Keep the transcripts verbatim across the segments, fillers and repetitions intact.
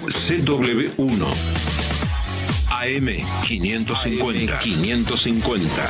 C W uno. A M quinientos cincuenta. quinientos cincuenta.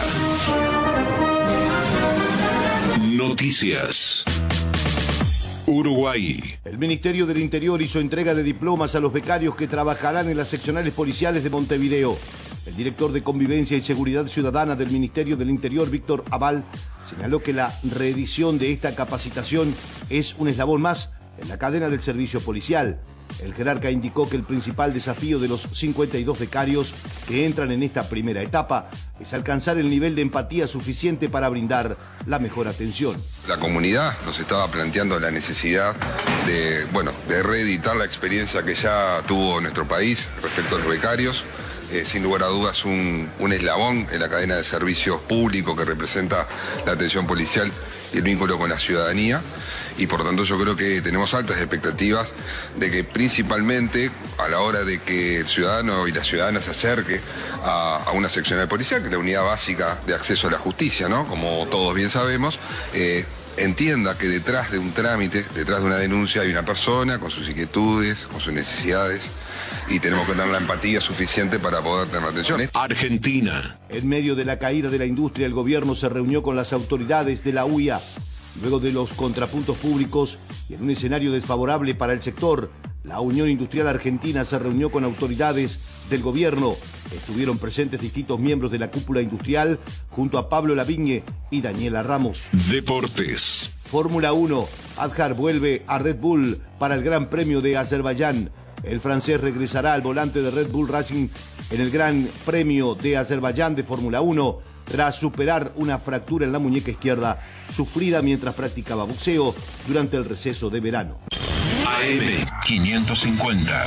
Noticias. Uruguay. El Ministerio del Interior hizo entrega de diplomas a los becarios que trabajarán en las seccionales policiales de Montevideo. El director de Convivencia y Seguridad Ciudadana del Ministerio del Interior, Víctor Aval, señaló que la reedición de esta capacitación es un eslabón más en la cadena del servicio policial. El jerarca indicó que el principal desafío de los cincuenta y dos becarios que entran en esta primera etapa es alcanzar el nivel de empatía suficiente para brindar la mejor atención. La comunidad nos estaba planteando la necesidad de, bueno, de reeditar la experiencia que ya tuvo nuestro país respecto a los becarios. Eh, sin lugar a dudas un, un eslabón en la cadena de servicios públicos que representa la atención policial y el vínculo con la ciudadanía, y por lo tanto yo creo que tenemos altas expectativas de que principalmente a la hora de que el ciudadano y la ciudadana se acerque a, a una seccional policial, que es la unidad básica de acceso a la justicia, ¿no? Como todos bien sabemos, eh, entienda que detrás de un trámite, detrás de una denuncia hay una persona con sus inquietudes, con sus necesidades, y tenemos que tener la empatía suficiente para poder tener atención. Argentina. En medio de la caída de la industria, el gobierno se reunió con las autoridades de la U I A. Luego de los contrapuntos públicos y en un escenario desfavorable para el sector, la Unión Industrial Argentina se reunió con autoridades del gobierno. Estuvieron presentes distintos miembros de la cúpula industrial junto a Pablo Lavigne y Daniela Ramos. Deportes. Fórmula uno. Adhar vuelve a Red Bull para el Gran Premio de Azerbaiyán. El francés regresará al volante de Red Bull Racing en el Gran Premio de Azerbaiyán de Fórmula uno tras superar una fractura en la muñeca izquierda sufrida mientras practicaba boxeo durante el receso de verano. A M quinientos cincuenta.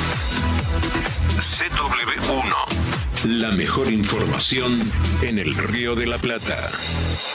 C W uno. La mejor información en el Río de la Plata.